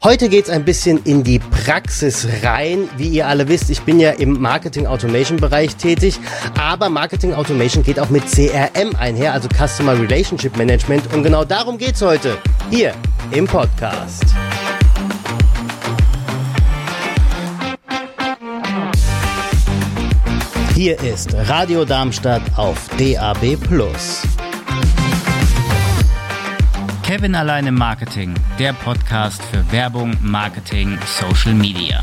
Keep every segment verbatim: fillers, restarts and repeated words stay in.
Heute geht's ein bisschen in die Praxis rein. Wie ihr alle wisst, ich bin ja im Marketing-Automation-Bereich tätig, aber Marketing-Automation geht auch mit C R M einher, also Customer Relationship Management. Und genau darum geht's heute, hier im Podcast. Hier ist Radio Darmstadt auf D A B plus. Kevin allein im Marketing, der Podcast für Werbung, Marketing, Social Media.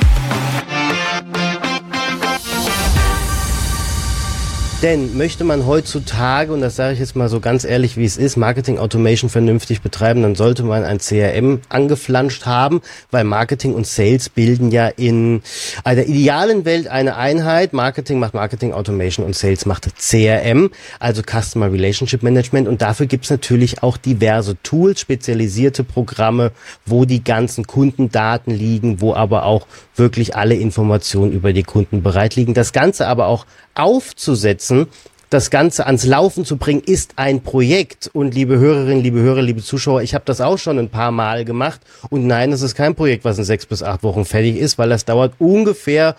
Denn möchte man heutzutage, und das sage ich jetzt mal so ganz ehrlich, wie es ist, Marketing Automation vernünftig betreiben, dann sollte man ein C R M angeflanscht haben, weil Marketing und Sales bilden ja in einer idealen Welt eine Einheit. Marketing macht Marketing Automation und Sales macht C R M, also Customer Relationship Management. Und dafür gibt's natürlich auch diverse Tools, spezialisierte Programme, wo die ganzen Kundendaten liegen, wo aber auch wirklich alle Informationen über die Kunden bereit liegen. Das Ganze aber auch aufzusetzen, das Ganze ans Laufen zu bringen, ist ein Projekt. Und liebe Hörerinnen, liebe Hörer, liebe Zuschauer, ich habe das auch schon ein paar Mal gemacht. Und nein, es ist kein Projekt, was in sechs bis acht Wochen fertig ist, weil das dauert ungefähr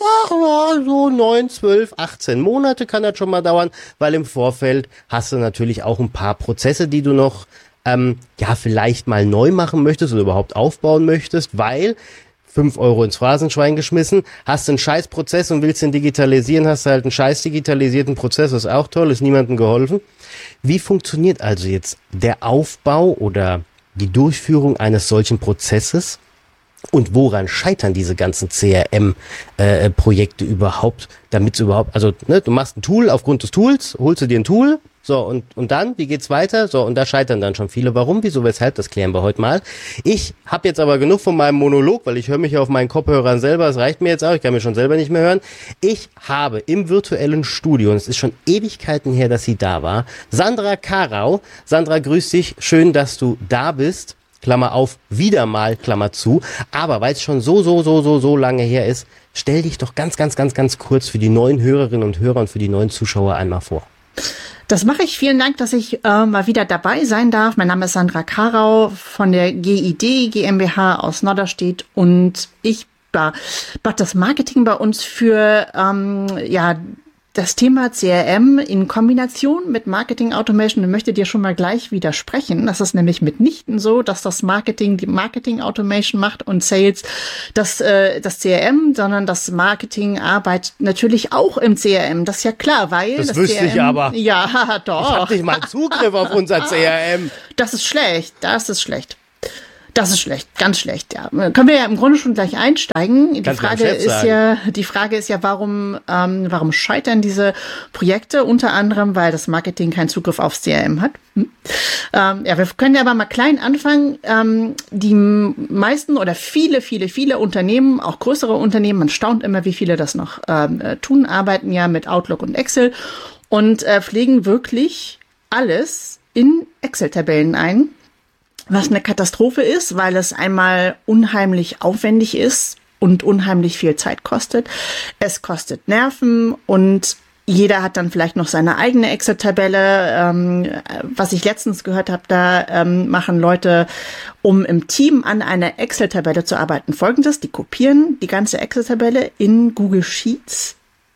ja, so neun, zwölf, achtzehn Monate kann das schon mal dauern, weil im Vorfeld hast du natürlich auch ein paar Prozesse, die du noch ähm, ja vielleicht mal neu machen möchtest oder überhaupt aufbauen möchtest, weil fünf Euro ins Phrasenschwein geschmissen, hast einen Scheißprozess und willst den digitalisieren, hast halt einen scheiß digitalisierten Prozess, ist auch toll, ist niemandem geholfen. Wie funktioniert also jetzt der Aufbau oder die Durchführung eines solchen Prozesses und woran scheitern diese ganzen C R M-Projekte äh, überhaupt, damit es überhaupt, also ne, du machst ein Tool, aufgrund des Tools holst du dir ein Tool, so, und, und dann, wie geht's weiter? So, und da scheitern dann schon viele. Warum, wieso, weshalb, das klären wir heute mal. Ich habe jetzt aber genug von meinem Monolog, weil ich höre mich ja auf meinen Kopfhörern selber, das reicht mir jetzt auch, ich kann mich schon selber nicht mehr hören. Ich habe im virtuellen Studio, und es ist schon Ewigkeiten her, dass sie da war, Sandra Karau. Sandra, grüß dich, schön, dass du da bist. Klammer auf, wieder mal, Klammer zu. Aber weil es schon so, so, so, so, so lange her ist, stell dich doch ganz, ganz, ganz, ganz kurz für die neuen Hörerinnen und Hörer und für die neuen Zuschauer einmal vor. Das mache ich. Vielen Dank, dass ich äh, mal wieder dabei sein darf. Mein Name ist Sandra Karau von der G I D GmbH aus Norderstedt und ich mache das Marketing bei uns für ähm, ja das Thema C R M in Kombination mit Marketing Automation. Ich möchte dir schon mal gleich widersprechen. Das ist nämlich mitnichten so, dass das Marketing die Marketing Automation macht und Sales das, äh, das C R M, sondern das Marketing arbeitet natürlich auch im C R M. Das ist ja klar, weil das, das wüsste C R M, ich aber. Ja, doch. Ich habe nicht mal Zugriff auf unser C R M. Das ist schlecht, das ist schlecht. Das ist schlecht, ganz schlecht, ja. Können wir ja im Grunde schon gleich einsteigen. Die Kannst Frage ist ja, die Frage ist ja, warum, ähm, warum scheitern diese Projekte? Unter anderem, weil das Marketing keinen Zugriff aufs C R M hat. Hm. Ähm, ja, wir können ja aber mal klein anfangen. Ähm, die meisten oder viele, viele, viele Unternehmen, auch größere Unternehmen, man staunt immer, wie viele das noch ähm, tun, arbeiten ja mit Outlook und Excel und äh, pflegen wirklich alles in Excel-Tabellen ein. Was eine Katastrophe ist, weil es einmal unheimlich aufwendig ist und unheimlich viel Zeit kostet. Es kostet Nerven und jeder hat dann vielleicht noch seine eigene Excel-Tabelle. Ähm, was ich letztens gehört habe, da ähm, machen Leute, um im Team an einer Excel-Tabelle zu arbeiten, Folgendes. Die kopieren die ganze Excel-Tabelle in Google Sheets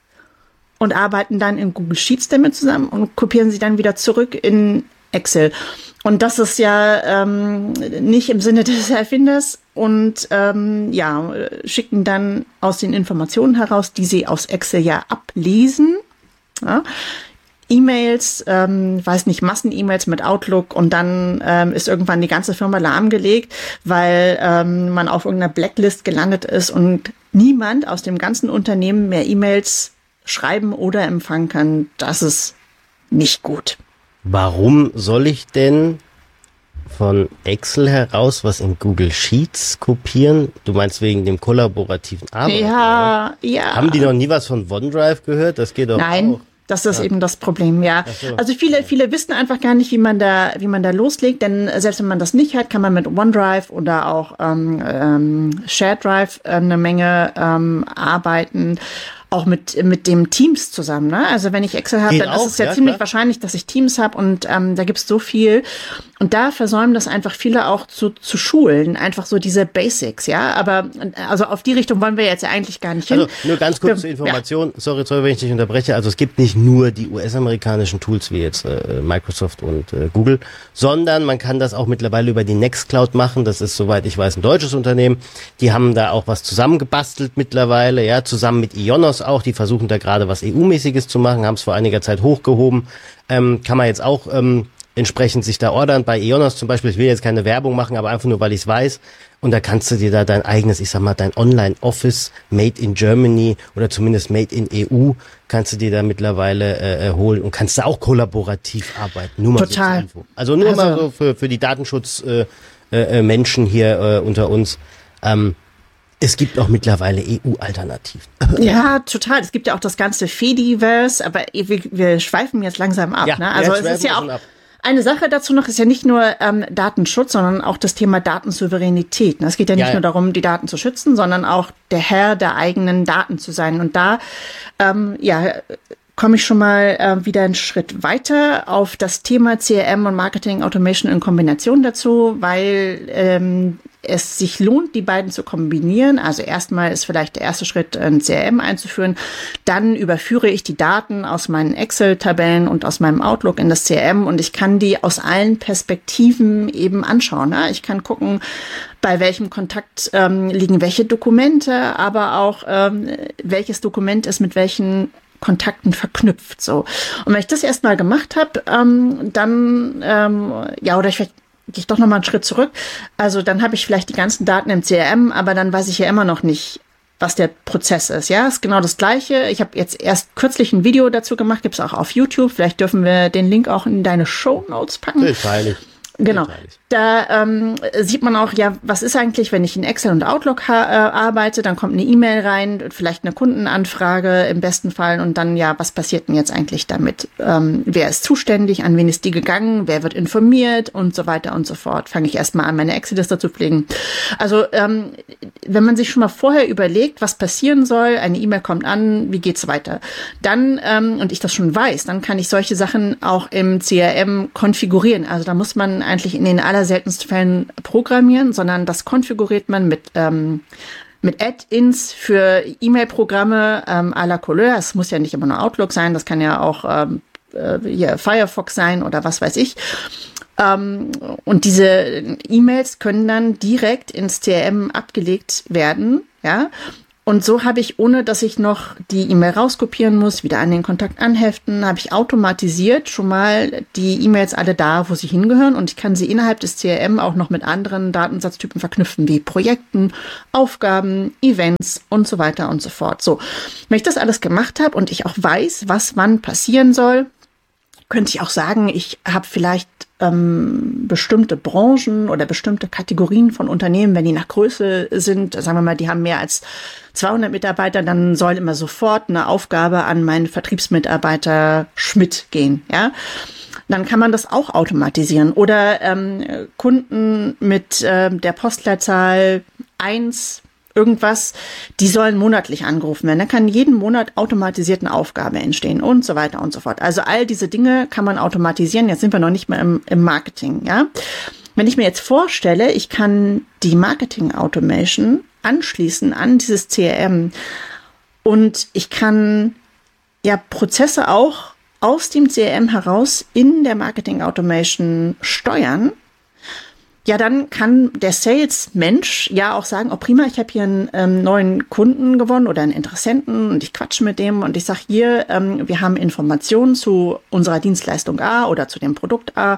und arbeiten dann in Google Sheets damit zusammen und kopieren sie dann wieder zurück in Excel. Und das ist ja ähm, nicht im Sinne des Erfinders und ähm, ja, schicken dann aus den Informationen heraus, die sie aus Excel ja ablesen, ja, E-Mails, ähm, weiß nicht, Massen-E-Mails mit Outlook und dann ähm, ist irgendwann die ganze Firma lahmgelegt, weil ähm, man auf irgendeiner Blacklist gelandet ist und niemand aus dem ganzen Unternehmen mehr E-Mails schreiben oder empfangen kann. Das ist nicht gut. Warum soll ich denn von Excel heraus was in Google Sheets kopieren? Du meinst wegen dem kollaborativen Arbeiten? Ja, oder? ja. Haben die noch nie was von OneDrive gehört? Das geht doch Nein. auch. Das ist ja. eben das Problem, ja. Ach so. Also viele, viele wissen einfach gar nicht, wie man da, wie man da loslegt, denn selbst wenn man das nicht hat, kann man mit OneDrive oder auch ähm, ähm, Shared Drive äh, eine Menge ähm, arbeiten. auch mit mit dem Teams zusammen. Ne? Also wenn ich Excel habe, dann auch, ist es ja, ja ziemlich klar. wahrscheinlich, dass ich Teams habe und ähm, da gibt's so viel. Und da versäumen das einfach viele auch zu, zu schulen, einfach so diese Basics, ja. Aber also auf die Richtung wollen wir jetzt ja eigentlich gar nicht hin. Also nur ganz kurz zur Information, ja. sorry, sorry, wenn ich dich unterbreche. Also es gibt nicht nur die U S-amerikanischen Tools wie jetzt äh, Microsoft und äh, Google, sondern man kann das auch mittlerweile über die Nextcloud machen. Das ist, soweit ich weiß, ein deutsches Unternehmen. Die haben da auch was zusammengebastelt mittlerweile, ja, zusammen mit Ionos auch. Die versuchen da gerade was E U-mäßiges zu machen, haben es vor einiger Zeit hochgehoben. Ähm, kann man jetzt auch ähm, entsprechend sich da ordern. Bei Ionos zum Beispiel, ich will jetzt keine Werbung machen, aber einfach nur, weil ich es weiß. Und da kannst du dir da dein eigenes, ich sag mal, dein Online-Office made in Germany oder zumindest made in E U, kannst du dir da mittlerweile äh, holen und kannst da auch kollaborativ arbeiten. Nur mal Total. So zur Info. Also nur also, mal so für, für die Datenschutz äh, äh, Menschen hier äh, unter uns. Ähm, Es gibt auch mittlerweile E U-Alternativen. Ja, total. Es gibt ja auch das ganze Fediverse, aber wir, wir schweifen jetzt langsam ab. Ja, ne? Also es ist ja auch eine Sache dazu noch, ist ja nicht nur ähm, Datenschutz, sondern auch das Thema Datensouveränität. Ne? Es geht ja nicht ja, ja. nur darum, die Daten zu schützen, sondern auch der Herr der eigenen Daten zu sein. Und da, ähm, ja, komme ich schon mal äh, wieder einen Schritt weiter auf das Thema C R M und Marketing Automation in Kombination dazu, weil ähm, es sich lohnt, die beiden zu kombinieren. Also erstmal ist vielleicht der erste Schritt, ein C R M einzuführen. Dann überführe ich die Daten aus meinen Excel-Tabellen und aus meinem Outlook in das C R M und ich kann die aus allen Perspektiven eben anschauen. Ne? Ich kann gucken, bei welchem Kontakt ähm, liegen welche Dokumente, aber auch ähm, welches Dokument ist mit welchen Kontakten verknüpft. So. Und wenn ich das erstmal gemacht habe, ähm, dann, ähm, ja, oder ich vielleicht gehe ich doch nochmal einen Schritt zurück. Also dann habe ich vielleicht die ganzen Daten im C R M, aber dann weiß ich ja immer noch nicht, was der Prozess ist. Ja, ist genau das Gleiche. Ich habe jetzt erst kürzlich ein Video dazu gemacht, gibt es auch auf YouTube. Vielleicht dürfen wir den Link auch in deine Shownotes packen. Freilich. Genau. Da ähm, sieht man auch, ja, was ist eigentlich, wenn ich in Excel und Outlook ha- äh, arbeite, dann kommt eine E-Mail rein, vielleicht eine Kundenanfrage im besten Fall und dann, ja, was passiert denn jetzt eigentlich damit? Ähm, wer ist zuständig, an wen ist die gegangen, wer wird informiert und so weiter und so fort. Fange ich erstmal an, meine Excel-Liste zu pflegen. Also ähm, wenn man sich schon mal vorher überlegt, was passieren soll, eine E-Mail kommt an, wie geht's weiter? Dann, ähm, und ich das schon weiß, dann kann ich solche Sachen auch im C R M konfigurieren. Also da muss man eigentlich in den allerseltensten Fällen programmieren, sondern das konfiguriert man mit ähm, mit Add-ins für E-Mail-Programme ähm, à la Couleur. Es muss ja nicht immer nur Outlook sein, das kann ja auch ähm, äh, hier Firefox sein oder was weiß ich. Ähm, und diese E-Mails können dann direkt ins C R M abgelegt werden, ja. Und so habe ich, ohne dass ich noch die E-Mail rauskopieren muss, wieder an den Kontakt anheften, habe ich automatisiert schon mal die E-Mails alle da, wo sie hingehören. Und ich kann sie innerhalb des C R M auch noch mit anderen Datensatztypen verknüpfen, wie Projekten, Aufgaben, Events und so weiter und so fort. So, wenn ich das alles gemacht habe und ich auch weiß, was wann passieren soll, könnte ich auch sagen, ich habe vielleicht ähm, bestimmte Branchen oder bestimmte Kategorien von Unternehmen, wenn die nach Größe sind, sagen wir mal, die haben mehr als zweihundert Mitarbeiter, dann soll immer sofort eine Aufgabe an meinen Vertriebsmitarbeiter Schmidt gehen, ja. Dann kann man das auch automatisieren. Oder ähm, Kunden mit äh, der Postleitzahl eins irgendwas, die sollen monatlich angerufen werden. Da kann jeden Monat automatisiert eine Aufgabe entstehen und so weiter und so fort. Also all diese Dinge kann man automatisieren. Jetzt sind wir noch nicht mehr im, im Marketing, ja. Wenn ich mir jetzt vorstelle, ich kann die Marketing Automation anschließen an dieses C R M und ich kann ja Prozesse auch aus dem C R M heraus in der Marketing Automation steuern, ja, dann kann der Sales-Mensch ja auch sagen, oh prima, ich habe hier einen ähm, neuen Kunden gewonnen oder einen Interessenten und ich quatsche mit dem und ich sage hier, ähm, wir haben Informationen zu unserer Dienstleistung A oder zu dem Produkt A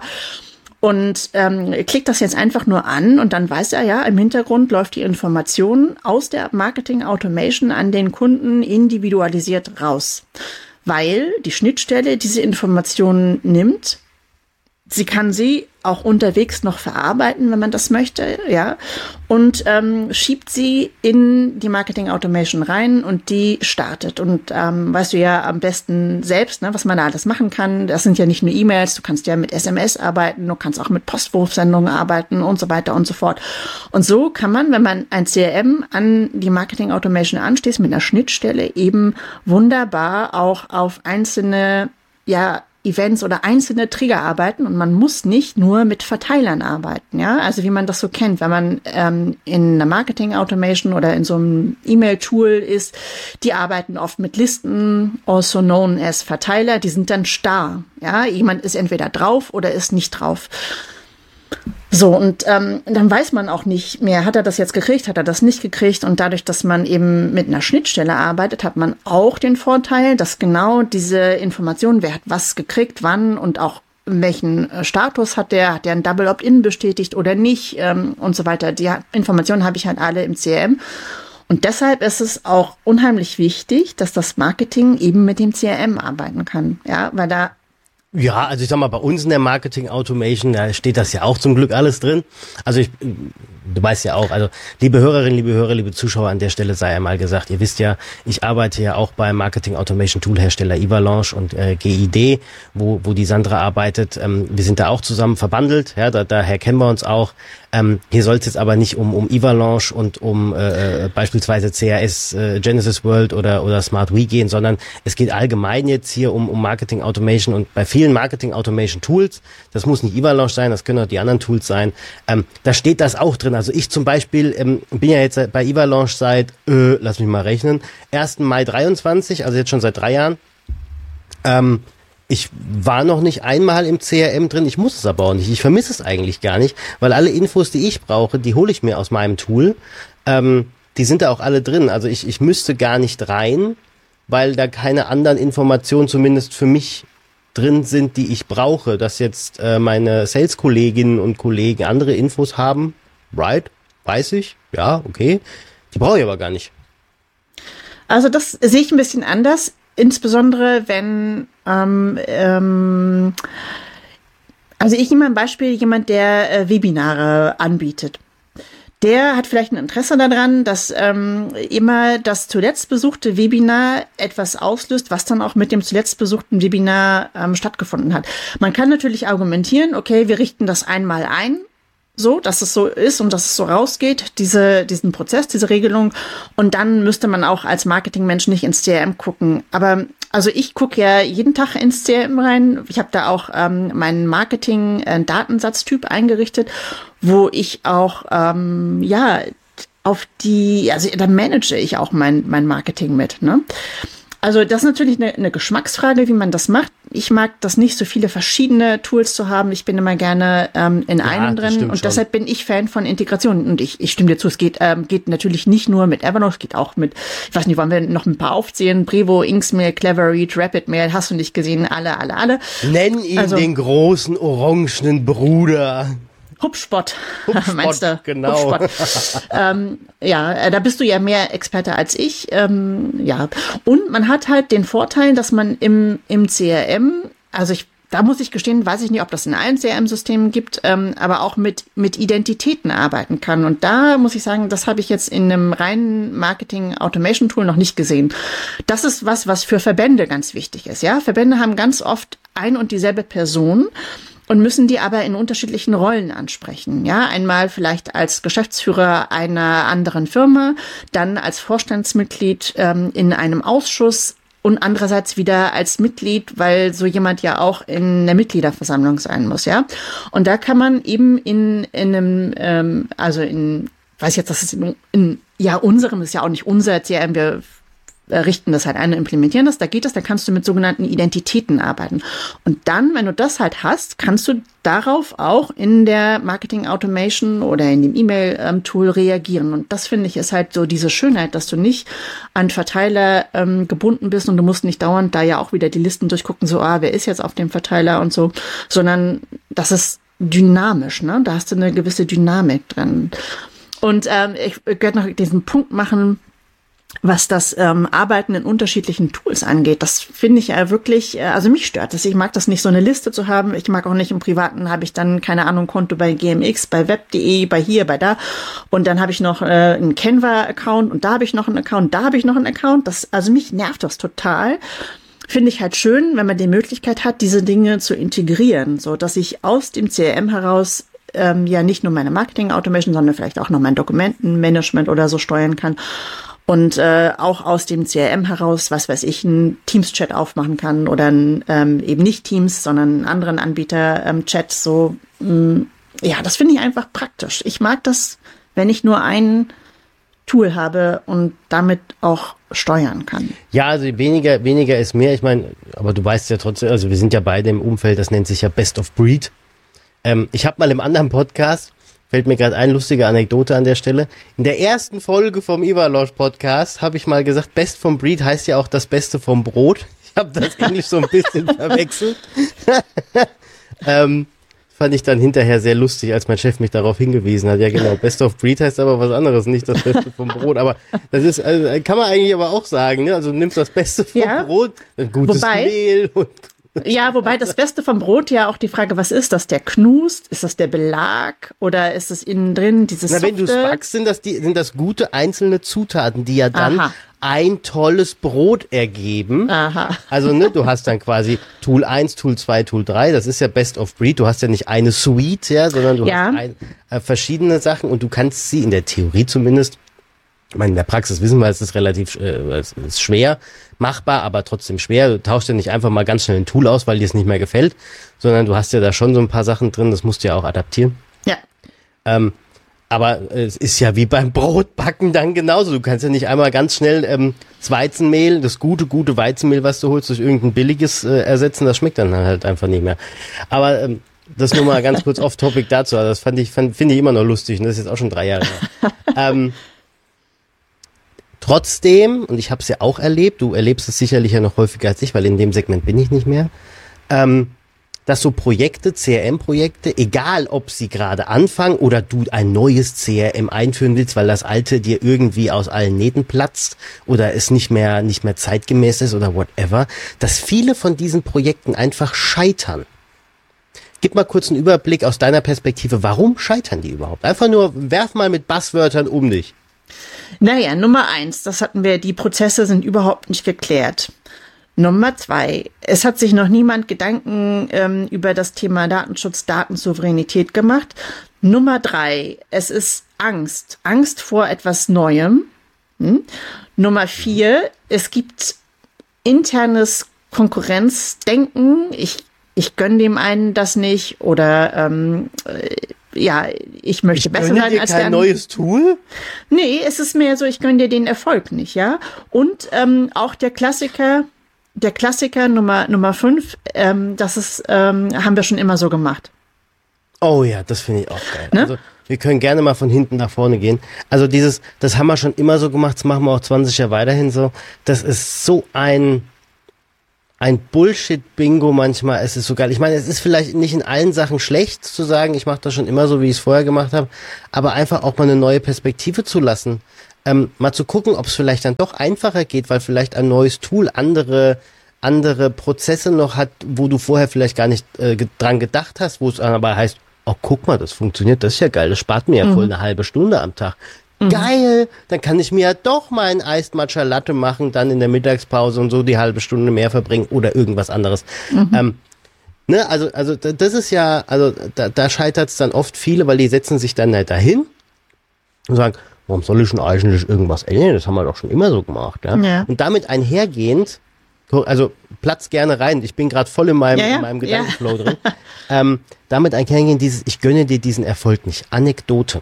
und ähm, klickt das jetzt einfach nur an und dann weiß er, ja, im Hintergrund läuft die Information aus der Marketing Automation an den Kunden individualisiert raus, weil die Schnittstelle diese Informationen nimmt. Sie kann sie auch unterwegs noch verarbeiten, wenn man das möchte, ja, und ähm, schiebt sie in die Marketing Automation rein und die startet. Und ähm, weißt du ja am besten selbst, ne, was man da alles machen kann. Das sind ja nicht nur E-Mails, du kannst ja mit S M S arbeiten, du kannst auch mit Postwurfsendungen arbeiten und so weiter und so fort. Und so kann man, wenn man ein C R M an die Marketing Automation anschließt, mit einer Schnittstelle eben wunderbar auch auf einzelne, ja, Events oder einzelne Trigger arbeiten und man muss nicht nur mit Verteilern arbeiten, ja, also wie man das so kennt, wenn man ähm, in einer Marketing Automation oder in so einem E-Mail-Tool ist, die arbeiten oft mit Listen, also known as Verteiler, die sind dann starr, ja, jemand ist entweder drauf oder ist nicht drauf. So, und ähm, dann weiß man auch nicht mehr, hat er das jetzt gekriegt, hat er das nicht gekriegt. Und dadurch, dass man eben mit einer Schnittstelle arbeitet, hat man auch den Vorteil, dass genau diese Informationen, wer hat was gekriegt, wann und auch welchen Status hat der, hat der ein Double Opt-in bestätigt oder nicht ähm, und so weiter. Die Informationen habe ich halt alle im C R M. Und deshalb ist es auch unheimlich wichtig, dass das Marketing eben mit dem C R M arbeiten kann. Ja, weil da Ja, also ich sag mal, bei uns in der Marketing Automation, da steht das ja auch zum Glück alles drin. Also ich, du weißt ja auch, also liebe Hörerinnen, liebe Hörer, liebe Zuschauer, an der Stelle sei einmal gesagt, ihr wisst ja, ich arbeite ja auch beim Marketing Automation Tool Hersteller Evalanche und äh, G I D, wo wo die Sandra arbeitet. Ähm, wir sind da auch zusammen verbandelt, ja, da, daher kennen wir uns auch. Ähm, hier soll es jetzt aber nicht um um Evalanche und um äh, beispielsweise C R S äh, Genesis World oder oder Smart We gehen, sondern es geht allgemein jetzt hier um um Marketing Automation und bei vielen Marketing Automation Tools, das muss nicht Evalanche sein, das können auch die anderen Tools sein, ähm, da steht das auch drin. Also ich zum Beispiel ähm, bin ja jetzt bei Evalanche seit, äh, lass mich mal rechnen, ersten Mai dreiundzwanzig, also jetzt schon seit drei Jahren. Ähm, Ich war noch nicht einmal im C R M drin, ich muss es aber auch nicht, ich vermisse es eigentlich gar nicht, weil alle Infos, die ich brauche, die hole ich mir aus meinem Tool, ähm, die sind da auch alle drin, also ich, ich müsste gar nicht rein, weil da keine anderen Informationen zumindest für mich drin sind, die ich brauche, dass jetzt äh, meine Sales-Kolleginnen und Kollegen andere Infos haben, right, weiß ich, ja, okay, die brauche ich aber gar nicht. Also das sehe ich ein bisschen anders, insbesondere wenn, ähm, ähm, also ich nehme mal ein Beispiel, jemand, der äh, Webinare anbietet. Der hat vielleicht ein Interesse daran, dass ähm, immer das zuletzt besuchte Webinar etwas auslöst, was dann auch mit dem zuletzt besuchten Webinar ähm, stattgefunden hat. Man kann natürlich argumentieren, okay, wir richten das einmal ein, so, dass es so ist und dass es so rausgeht, diese, diesen Prozess, diese Regelung. Und dann müsste man auch als Marketingmensch nicht ins C R M gucken. Aber also ich gucke ja jeden Tag ins C R M rein. Ich habe da auch ähm, meinen Marketing-Datensatztyp eingerichtet, wo ich auch, ähm, ja, auf die, also da manage ich auch mein, mein Marketing mit, ne? Also das ist natürlich eine, eine Geschmacksfrage, wie man das macht. Ich mag das nicht, so viele verschiedene Tools zu haben. Ich bin immer gerne ähm, in ja, einem drin und schon. Deshalb bin ich Fan von Integration. Und ich, ich stimme dir zu, es geht, ähm, geht natürlich nicht nur mit Evernote, es geht auch mit, ich weiß nicht, wollen wir noch ein paar aufzählen? Brevo, Inksmail, Cleverreach, RapidMail, hast du nicht gesehen? Alle, alle, alle. Nenn ihn also, den großen orangenen Bruder. Hubspot, Hubspot, meinst du? Genau. Hubspot. ähm, ja, da bist du ja mehr Experte als ich. Ähm, ja, und man hat halt den Vorteil, dass man im im C R M, also ich, da muss ich gestehen, weiß ich nicht, ob das in allen C R M-Systemen gibt, ähm, aber auch mit mit Identitäten arbeiten kann. Und da muss ich sagen, das habe ich jetzt in einem reinen Marketing-Automation-Tool noch nicht gesehen. Das ist was, was für Verbände ganz wichtig ist. Ja, Verbände haben ganz oft ein und dieselbe Person und müssen die aber in unterschiedlichen Rollen ansprechen. Ja, einmal vielleicht als Geschäftsführer einer anderen Firma, dann als Vorstandsmitglied ähm, in einem Ausschuss und andererseits wieder als Mitglied, weil so jemand ja auch in der Mitgliederversammlung sein muss, ja. Und da kann man eben in, in einem, ähm, also in, weiß jetzt, das ist in, in ja unserem, ist ja auch nicht unser C R M, wir richten das halt ein und implementieren das, da geht das, da kannst du mit sogenannten Identitäten arbeiten. Und dann, wenn du das halt hast, kannst du darauf auch in der Marketing Automation oder in dem E-Mail-Tool reagieren. Und das, finde ich, ist halt so diese Schönheit, dass du nicht an Verteiler ähm, gebunden bist und du musst nicht dauernd da ja auch wieder die Listen durchgucken, so, ah, wer ist jetzt auf dem Verteiler und so, sondern das ist dynamisch, ne? Da hast du eine gewisse Dynamik drin. Und ähm, ich werde noch diesen Punkt machen, was das ähm, Arbeiten in unterschiedlichen Tools angeht. Das finde ich ja wirklich, äh, also mich stört das. Ich mag das nicht, so eine Liste zu haben. Ich mag auch nicht im Privaten, habe ich dann, keine Ahnung, Konto bei G M X, bei web punkt de, bei hier, bei da. Und dann habe ich noch äh, einen Canva-Account und da habe ich noch einen Account, da habe ich noch einen Account. Das, also mich nervt das total. Finde ich halt schön, wenn man die Möglichkeit hat, diese Dinge zu integrieren, so dass ich aus dem C R M heraus ähm, ja nicht nur meine Marketing-Automation, sondern vielleicht auch noch mein Dokumentenmanagement oder so steuern kann. Und äh, auch aus dem C R M heraus, was weiß ich, einen Teams-Chat aufmachen kann oder ein, ähm, eben nicht Teams, sondern einen anderen Anbieter ähm, Chat. So, mh, ja, das finde ich einfach praktisch. Ich mag das, wenn ich nur ein Tool habe und damit auch steuern kann. Ja, also weniger weniger ist mehr. Ich meine, aber du weißt ja trotzdem, also wir sind ja beide im Umfeld, das nennt sich ja Best of Breed. Ähm, ich habe mal im anderen Podcast, fällt mir gerade ein, lustige Anekdote an der Stelle. In der ersten Folge vom Ivalosch Podcast habe ich mal gesagt, Best vom Breed heißt ja auch das Beste vom Brot. Ich habe das Englisch so ein bisschen verwechselt. ähm, fand ich dann hinterher sehr lustig, als mein Chef mich darauf hingewiesen hat. Ja genau, Best of Breed heißt aber was anderes, nicht das Beste vom Brot. Aber das ist, also, kann man eigentlich aber auch sagen, ne? Also du nimmst das Beste vom ja. Brot, ein gutes Wobei, Mehl und ja, wobei das Beste vom Brot ja auch die Frage, was ist das? Der Knust? Ist das der Belag? Oder ist es innen drin dieses Na, wenn du es Softe? backst, sind das die, sind das gute einzelne Zutaten, die ja dann Aha. ein tolles Brot ergeben. Aha. Also, ne, du hast dann quasi Tool eins, Tool zwei, Tool drei, das ist ja Best of Breed. Du hast ja nicht eine Suite, ja, sondern du Ja. hast ein, äh, verschiedene Sachen und du kannst sie in der Theorie zumindest, ich meine, in der Praxis wissen wir, es ist relativ äh, es ist schwer machbar, aber trotzdem schwer. Du tauschst ja nicht einfach mal ganz schnell ein Tool aus, weil dir es nicht mehr gefällt, sondern du hast ja da schon so ein paar Sachen drin, das musst du ja auch adaptieren. Ja. Ähm, aber es ist ja wie beim Brotbacken dann genauso. Du kannst ja nicht einmal ganz schnell ähm, das Weizenmehl, das gute, gute Weizenmehl, was du holst, durch irgendein billiges äh, ersetzen. Das schmeckt dann halt einfach nicht mehr. Aber ähm, das nur mal ganz kurz off-topic dazu. Also das fand ich, fand, finde ich immer noch lustig. Und das ist jetzt auch schon drei Jahre her. ähm, Trotzdem, und ich habe es ja auch erlebt, du erlebst es sicherlich ja noch häufiger als ich, weil in dem Segment bin ich nicht mehr, ähm, dass so Projekte, C R M-Projekte, egal ob sie gerade anfangen oder du ein neues C R M einführen willst, weil das alte dir irgendwie aus allen Nähten platzt oder es nicht mehr, nicht mehr zeitgemäß ist oder whatever, dass viele von diesen Projekten einfach scheitern. Gib mal kurz einen Überblick aus deiner Perspektive, warum scheitern die überhaupt? Einfach nur, werf mal mit Buzzwörtern um dich. Naja, Nummer eins, das hatten wir, die Prozesse sind überhaupt nicht geklärt. Nummer zwei, es hat sich noch niemand Gedanken ähm, über das Thema Datenschutz, Datensouveränität gemacht. Nummer drei, es ist Angst, Angst vor etwas Neuem. Hm? Nummer vier, es gibt internes Konkurrenzdenken. Ich, ich gönne dem einen das nicht oder ähm, ja, ich möchte ich besser gönne sein dir als kein der neues Tool? Nee, es ist mehr so, ich gönne dir den Erfolg nicht, ja. Und ähm, auch der Klassiker, der Klassiker Nummer Nummer fünf, ähm, das ist, ähm, haben wir schon immer so gemacht. Oh ja, das finde ich auch geil. Ne? Also wir können gerne mal von hinten nach vorne gehen. Also dieses, das haben wir schon immer so gemacht, das machen wir auch zwanzig Jahre weiterhin so. Das ist so ein ein Bullshit-Bingo manchmal. Es ist so geil. Ich meine, es ist vielleicht nicht in allen Sachen schlecht zu sagen, ich mache das schon immer so, wie ich es vorher gemacht habe, aber einfach auch mal eine neue Perspektive zu lassen. Ähm, mal zu gucken, ob es vielleicht dann doch einfacher geht, weil vielleicht ein neues Tool andere andere Prozesse noch hat, wo du vorher vielleicht gar nicht äh, dran gedacht hast, wo es aber heißt, oh, guck mal, das funktioniert, das ist ja geil, das spart mir ja Mhm. voll eine halbe Stunde am Tag. Geil, dann kann ich mir ja doch mal ein Iced Matcha Latte machen, dann in der Mittagspause und so die halbe Stunde mehr verbringen oder irgendwas anderes. Mhm. Ähm, ne, also, also das ist ja, also da, da scheitert es dann oft viele, weil die setzen sich dann halt dahin und sagen, warum soll ich denn eigentlich irgendwas ändern? Das haben wir doch schon immer so gemacht. Ja? Ja. Und damit einhergehend, also platz gerne rein, ich bin gerade voll in meinem, Ja, ja, in meinem Gedankenflow drin, ähm, damit einhergehend dieses, ich gönne dir diesen Erfolg nicht. Anekdote.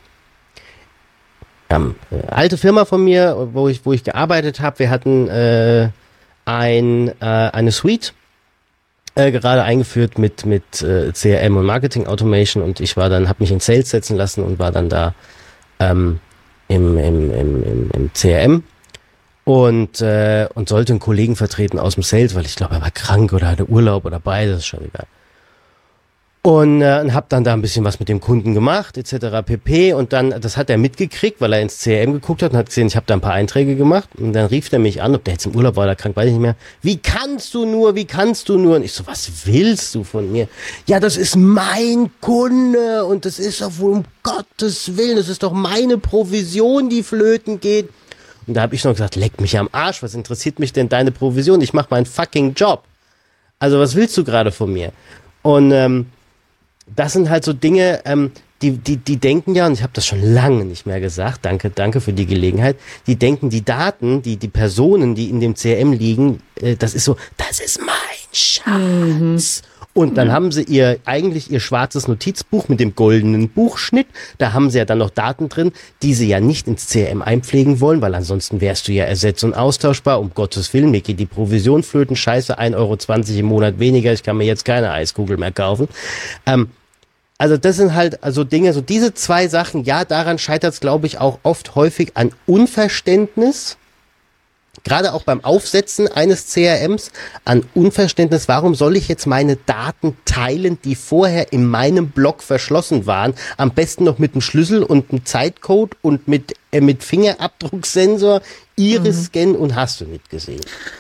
Ähm, äh, alte Firma von mir, wo ich, wo ich gearbeitet habe, wir hatten äh, ein, äh, eine Suite äh, gerade eingeführt mit, mit äh, C R M und Marketing Automation und ich war dann, habe mich in Sales setzen lassen und war dann da ähm, im, im, im, im, im C R M und, äh, und sollte einen Kollegen vertreten aus dem Sales, weil ich glaube, er war krank oder hatte Urlaub oder beides, ist schon egal. Und äh, habe dann da ein bisschen was mit dem Kunden gemacht, et cetera pp. Und dann, das hat er mitgekriegt, weil er ins C R M geguckt hat und hat gesehen, ich habe da ein paar Einträge gemacht. Und dann rief er mich an, ob der jetzt im Urlaub war oder krank, weiß ich nicht mehr. Wie kannst du nur, wie kannst du nur? Und ich so, was willst du von mir? Ja, das ist mein Kunde und das ist doch wohl um Gottes Willen, das ist doch meine Provision, die flöten geht. Und da habe ich noch gesagt, leck mich am Arsch, was interessiert mich denn deine Provision? Ich mache meinen fucking Job. Also was willst du gerade von mir? Und ähm, das sind halt so Dinge, ähm, die, die, die denken ja, und ich habe das schon lange nicht mehr gesagt, danke, danke für die Gelegenheit, die denken, die Daten, die, die Personen, die in dem C R M liegen, äh, das ist so, das ist mein Schatz. Mhm. Und dann mhm. haben sie ihr, eigentlich ihr schwarzes Notizbuch mit dem goldenen Buchschnitt, da haben sie ja dann noch Daten drin, die sie ja nicht ins C R M einpflegen wollen, weil ansonsten wärst du ja ersetz- und austauschbar, um Gottes Willen, mir geht die Provision flöten, scheiße, ein Euro zwanzig im Monat weniger, ich kann mir jetzt keine Eiskugel mehr kaufen. Ähm, Also das sind halt also Dinge, so diese zwei Sachen, ja, daran scheitert es, glaube ich, auch oft häufig an Unverständnis, gerade auch beim Aufsetzen eines C R Ms, an Unverständnis, warum soll ich jetzt meine Daten teilen, die vorher in meinem Blog verschlossen waren, am besten noch mit einem Schlüssel und einem Zeitcode und mit, äh, mit Fingerabdrucksensor, Iris-Scan mhm. und hast du nicht gesehen.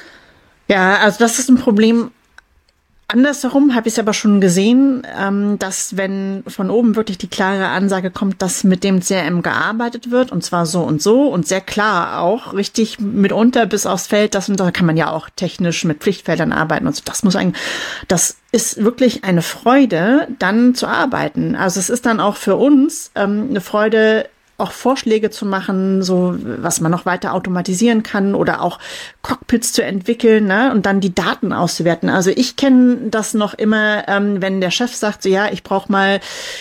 Ja, also das ist ein Problem. Andersherum habe ich es aber schon gesehen, ähm, dass wenn von oben wirklich die klare Ansage kommt, dass mit dem C R M gearbeitet wird und zwar so und so und sehr klar auch richtig mitunter bis aufs Feld, das und da kann man ja auch technisch mit Pflichtfeldern arbeiten und so. Das muss eigentlich, das ist wirklich eine Freude, dann zu arbeiten. Also es ist dann auch für uns ähm, eine Freude, auch Vorschläge zu machen, so was man noch weiter automatisieren kann oder auch Cockpits zu entwickeln, ne, und dann die Daten auszuwerten. Also ich kenne das noch immer, ähm, wenn der Chef sagt, so ja, ich brauche mal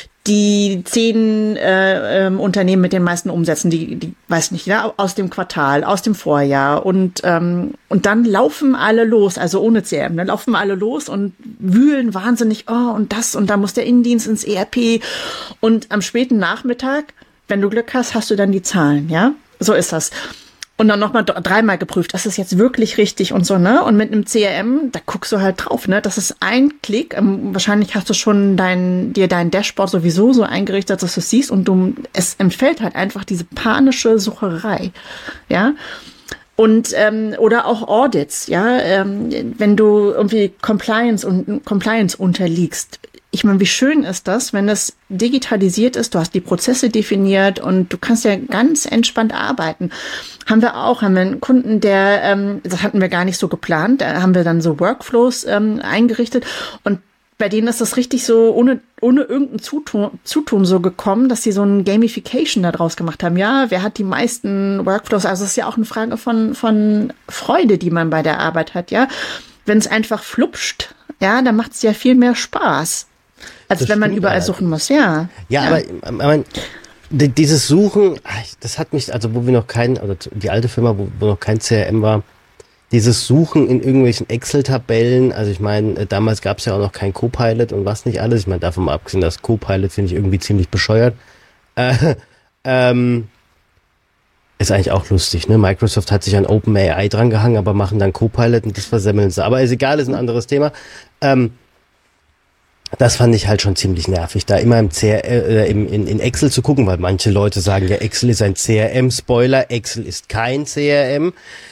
die zehn äh, ähm, Unternehmen mit den meisten Umsätzen, die, die weiß nicht, ja, aus dem Quartal, aus dem Vorjahr und ähm, und dann laufen alle los, also ohne C R M, dann laufen alle los und wühlen wahnsinnig, oh und das und da muss der Innendienst ins E R P und am späten Nachmittag, wenn du Glück hast, hast du dann die Zahlen, ja? So ist das. Und dann nochmal dreimal geprüft, das ist jetzt wirklich richtig und so, ne? Und mit einem C R M, da guckst du halt drauf, ne? Das ist ein Klick. Ähm, wahrscheinlich hast du schon dein, dir dein Dashboard sowieso so eingerichtet, dass du es siehst und du, es entfällt halt einfach diese panische Sucherei, ja? Und ähm, oder auch Audits, ja? Ähm, wenn du irgendwie Compliance und Compliance unterliegst. Ich meine, wie schön ist das, wenn das digitalisiert ist, du hast die Prozesse definiert und du kannst ja ganz entspannt arbeiten. Haben wir auch, haben wir einen Kunden, der, ähm, das hatten wir gar nicht so geplant, da haben wir dann so Workflows ähm, eingerichtet und bei denen ist das richtig so ohne ohne irgendein Zutun, Zutun so gekommen, dass sie so ein Gamification daraus gemacht haben. Ja, wer hat die meisten Workflows? Also es ist ja auch eine Frage von von Freude, die man bei der Arbeit hat, ja. Wenn es einfach flupscht, ja, dann macht es ja viel mehr Spaß. Als das wenn man überall halt. Suchen muss, ja. Ja, ja. aber, aber dieses Suchen, das hat mich, also wo wir noch kein, also die alte Firma, wo, wo noch kein C R M war, dieses Suchen in irgendwelchen Excel-Tabellen, also ich meine, damals gab es ja auch noch kein Copilot und was nicht alles. Ich meine, davon mal abgesehen, das Copilot finde ich irgendwie ziemlich bescheuert. Äh, ähm, ist eigentlich auch lustig, ne? Microsoft hat sich an OpenAI dran gehangen, aber machen dann Copilot und das versemmeln sie. Aber ist egal, ist ein anderes Thema. Ähm, Das fand ich halt schon ziemlich nervig, da immer im C R M, äh, im, in, in Excel zu gucken, weil manche Leute sagen, ja, Excel ist ein C R M. Spoiler, Excel ist kein C R M.